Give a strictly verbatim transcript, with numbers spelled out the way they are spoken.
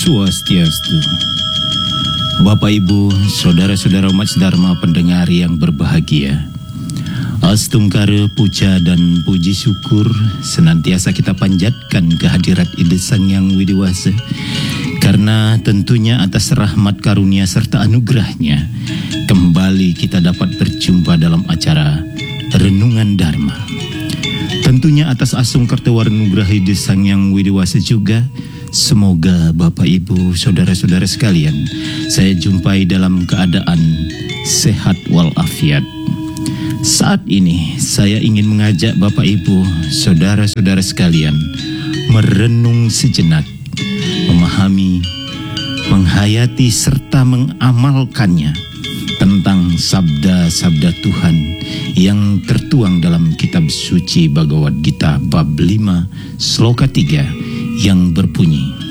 Swastiastu. Bapak Ibu, saudara-saudara umat Dharma pendengar yang berbahagia, Astungkara, puja dan puji syukur senantiasa kita panjatkan kehadirat Ida Sang Yang Widiwasa, karena tentunya atas rahmat karunia serta anugerahnya kembali kita dapat berjumpa dalam acara Renungan Dharma. Tentunya atas asung kartawarnugraha Ida Sang Yang Widiwasa juga, semoga Bapak Ibu saudara-saudara sekalian saya jumpai dalam keadaan sehat walafiat. Saat ini saya ingin mengajak Bapak Ibu saudara-saudara sekalian merenung sejenak, memahami, menghayati serta mengamalkannya tentang sabda-sabda Tuhan yang tertuang dalam kitab suci Bhagavad Gita bab lima sloka tiga yang berbunyi,